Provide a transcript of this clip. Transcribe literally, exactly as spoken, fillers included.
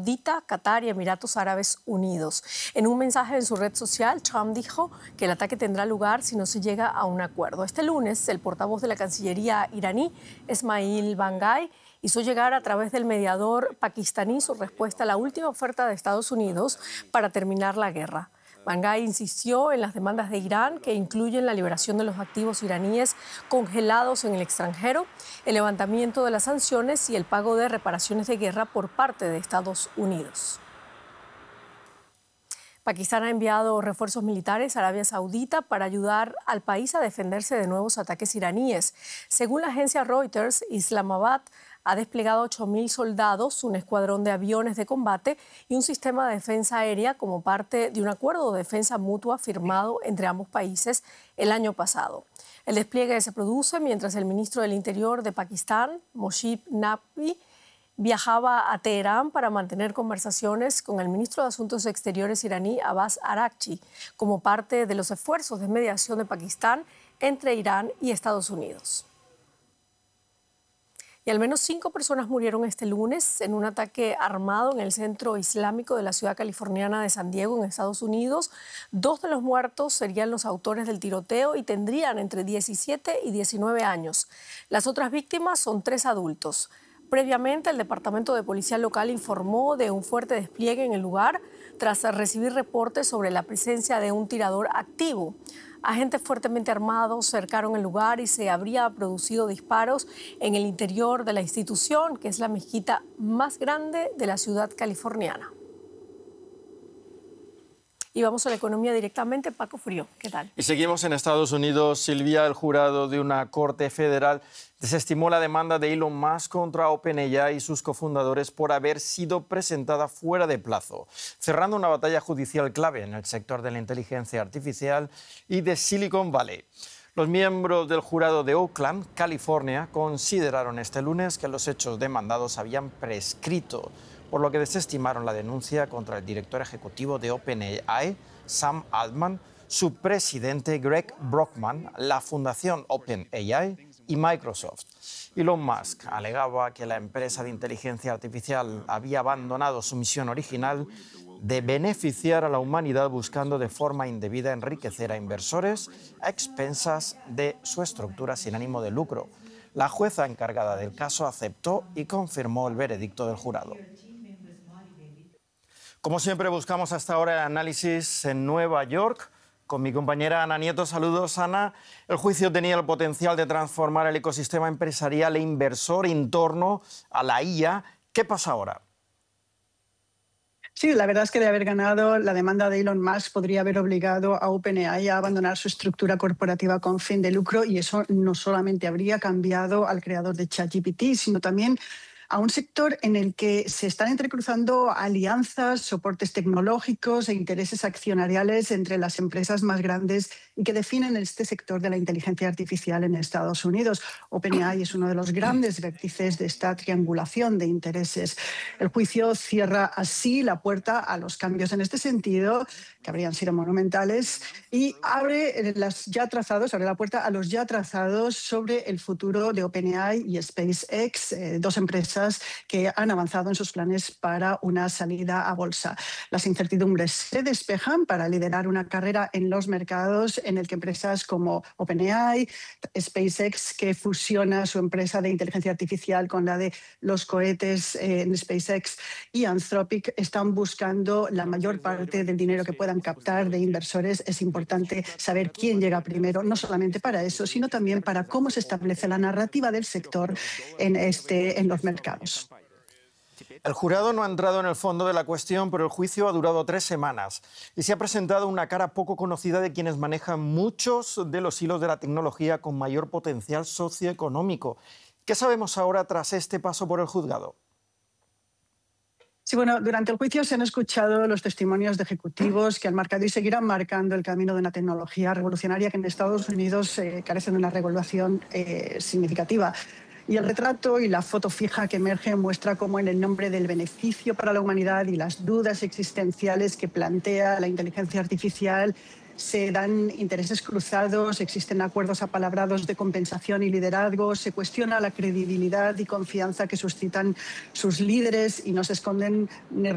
Saudita, Qatar y Emiratos Árabes Unidos. En un mensaje en su red social, Trump dijo que el ataque tendrá lugar si no se llega a un acuerdo. Este lunes, el portavoz de la Cancillería iraní, Esmail Bangay, hizo llegar a través del mediador pakistaní su respuesta a la última oferta de Estados Unidos para terminar la guerra. Bangay insistió en las demandas de Irán, que incluyen la liberación de los activos iraníes congelados en el extranjero, el levantamiento de las sanciones y el pago de reparaciones de guerra por parte de Estados Unidos. Pakistán ha enviado refuerzos militares a Arabia Saudita para ayudar al país a defenderse de nuevos ataques iraníes. Según la agencia Reuters, Islamabad ha desplegado ocho mil soldados, un escuadrón de aviones de combate y un sistema de defensa aérea como parte de un acuerdo de defensa mutua firmado entre ambos países el año pasado. El despliegue se produce mientras el ministro del Interior de Pakistán, Moshiv Naqvi, viajaba a Teherán para mantener conversaciones con el ministro de Asuntos Exteriores iraní, Abbas Araghchi, como parte de los esfuerzos de mediación de Pakistán entre Irán y Estados Unidos. Y al menos cinco personas murieron este lunes en un ataque armado en el centro islámico de la ciudad californiana de San Diego, en Estados Unidos. Dos de los muertos serían los autores del tiroteo y tendrían entre diecisiete y diecinueve años. Las otras víctimas son tres adultos. Previamente, el Departamento de Policía Local informó de un fuerte despliegue en el lugar tras recibir reportes sobre la presencia de un tirador activo. Agentes fuertemente armados cercaron el lugar y se habría producido disparos en el interior de la institución, que es la mezquita más grande de la ciudad californiana. Y vamos a la economía directamente. Paco Frío, ¿qué tal? Y seguimos en Estados Unidos. Silvia, el jurado de una corte federal desestimó la demanda de Elon Musk contra OpenAI y sus cofundadores por haber sido presentada fuera de plazo, cerrando una batalla judicial clave en el sector de la inteligencia artificial y de Silicon Valley. Los miembros del jurado de Oakland, California, consideraron este lunes que los hechos demandados habían prescrito, por lo que desestimaron la denuncia contra el director ejecutivo de OpenAI, Sam Altman, su presidente Greg Brockman, la fundación OpenAI y Microsoft. Elon Musk alegaba que la empresa de inteligencia artificial había abandonado su misión original de beneficiar a la humanidad buscando de forma indebida enriquecer a inversores a expensas de su estructura sin ánimo de lucro. La jueza encargada del caso aceptó y confirmó el veredicto del jurado. Como siempre, buscamos hasta ahora el análisis en Nueva York con mi compañera Ana Nieto. Saludos, Ana. El juicio tenía el potencial de transformar el ecosistema empresarial e inversor en torno a la I A. ¿Qué pasa ahora? Sí, la verdad es que de haber ganado la demanda de Elon Musk podría haber obligado a OpenAI a abandonar su estructura corporativa con fin de lucro, y eso no solamente habría cambiado al creador de ChatGPT, sino también a un sector en el que se están entrecruzando alianzas, soportes tecnológicos e intereses accionariales entre las empresas más grandes y que definen este sector de la inteligencia artificial en Estados Unidos. OpenAI es uno de los grandes vértices de esta triangulación de intereses. El juicio cierra así la puerta a los cambios en este sentido, que habrían sido monumentales, y abre las ya trazados, abre la puerta a los ya trazados sobre el futuro de OpenAI y SpaceX, eh, dos empresas que han avanzado en sus planes para una salida a bolsa. Las incertidumbres se despejan para liderar una carrera en los mercados en el que empresas como OpenAI, SpaceX, que fusiona su empresa de inteligencia artificial con la de los cohetes en SpaceX, y Anthropic están buscando la mayor parte del dinero que puedan captar de inversores. Es importante saber quién llega primero, no solamente para eso, sino también para cómo se establece la narrativa del sector en, este, en los mercados. El jurado no ha entrado en el fondo de la cuestión, pero el juicio ha durado tres semanas y se ha presentado una cara poco conocida de quienes manejan muchos de los hilos de la tecnología con mayor potencial socioeconómico. ¿Qué sabemos ahora tras este paso por el juzgado? Sí, bueno, durante el juicio se han escuchado los testimonios de ejecutivos que han marcado y seguirán marcando el camino de una tecnología revolucionaria que en Estados Unidos eh, carece de una regulación eh, significativa. Y el retrato y la foto fija que emerge muestra cómo en el nombre del beneficio para la humanidad y las dudas existenciales que plantea la inteligencia artificial se dan intereses cruzados, existen acuerdos apalabrados de compensación y liderazgo, se cuestiona la credibilidad y confianza que suscitan sus líderes y no se esconden